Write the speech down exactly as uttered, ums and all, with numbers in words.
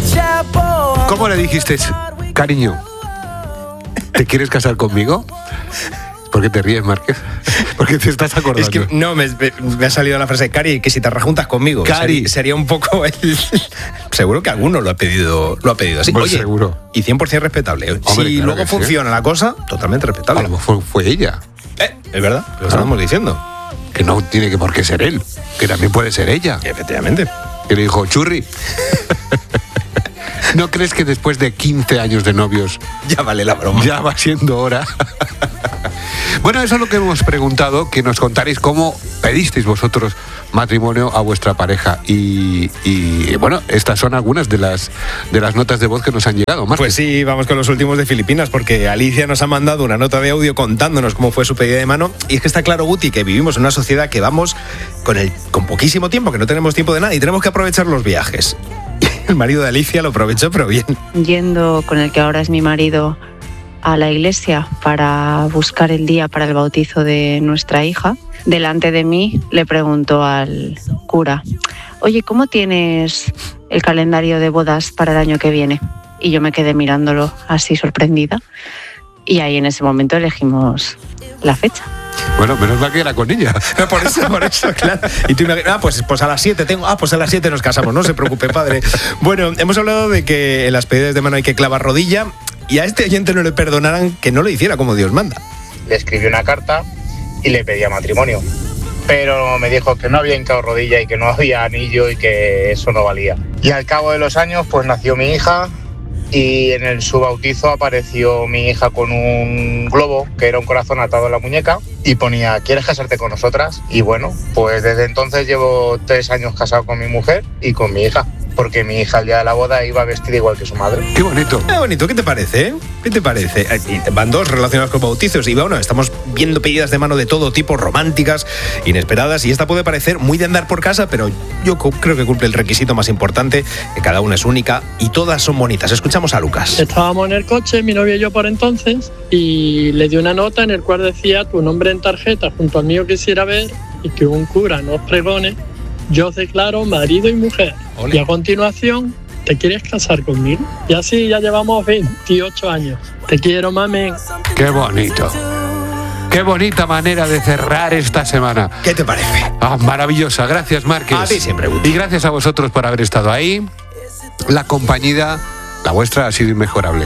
¿Cómo le dijiste, cariño, ¿te quieres casar conmigo? ¿Por qué te ríes, Márquez? Porque te estás acordando. Es que no, me, me ha salido la frase, Cari, que si te rejuntas conmigo. Cari. Sería, sería un poco el... Seguro que alguno lo ha pedido, lo ha pedido así. Pues Oye, seguro. Y cien por ciento respetable. Hombre, si claro luego que sí. funciona la cosa, totalmente respetable. A lo mejor fue ella. Eh, es verdad, lo estamos diciendo. Que no tiene que por qué ser él, que también puede ser ella. Efectivamente. Que le dijo, churri. ¿No crees que después de quince años de novios Ya vale la broma. ya va siendo hora? Bueno, eso es lo que hemos preguntado, que nos contaréis cómo pedisteis vosotros matrimonio a vuestra pareja. Y, y bueno, estas son algunas de las, de las notas de voz que nos han llegado. Márquez. Pues sí, vamos con los últimos de Filipinas, porque Alicia nos ha mandado una nota de audio contándonos cómo fue su pedida de mano. Y es que está claro, Guti, que vivimos en una sociedad que vamos con, el, con poquísimo tiempo, que no tenemos tiempo de nada y tenemos que aprovechar los viajes. El marido de Alicia lo aprovechó, pero bien. Yendo con el que ahora es mi marido a la iglesia para buscar el día para el bautizo de nuestra hija, delante de mí le preguntó al cura, oye, ¿cómo tienes el calendario de bodas para el año que viene? Y yo me quedé mirándolo así sorprendida y ahí en ese momento elegimos la fecha. Bueno, menos mal que era con ella. Por eso, por eso, claro. Y tú me ah, pues, pues a las siete tengo, ah, pues a las siete nos casamos, no se preocupe, padre. Bueno, hemos hablado de que en las pedidas de mano hay que clavar rodilla y a este oyente no le perdonaran que no lo hiciera como Dios manda. Le escribí una carta y le pedía matrimonio, pero me dijo que no había hincado rodilla y que no había anillo y que eso no valía. Y al cabo de los años, pues nació mi hija. Y en el, su bautizo apareció mi hija con un globo, que era un corazón atado a la muñeca, y ponía, ¿quieres casarte con nosotras? Y bueno, pues desde entonces llevo tres años casado con mi mujer y con mi hija, porque mi hija el día de la boda iba vestida igual que su madre. Qué bonito. Qué bonito, ¿qué te parece? ¿Qué te parece? Y van dos relacionados con bautizos y bueno, estamos viendo pedidas de mano de todo tipo, románticas, inesperadas, y esta puede parecer muy de andar por casa, pero yo creo que cumple el requisito más importante, que cada una es única y todas son bonitas. Escuchamos a Lucas. Estábamos en el coche, mi novio y yo por entonces, y le di una nota en el cual decía tu nombre en tarjeta junto al mío quisiera ver y que un cura nos pregone, yo declaro marido y mujer. Ole. Y a continuación, ¿te quieres casar conmigo? Y así ya llevamos veintiocho años. Te quiero, mami. Qué bonito. Qué bonita manera de cerrar esta semana. ¿Qué te parece? Ah, maravillosa. Gracias, Márquez. A ti siempre, Guti. Y gracias a vosotros por haber estado ahí. La compañía, la vuestra, ha sido inmejorable.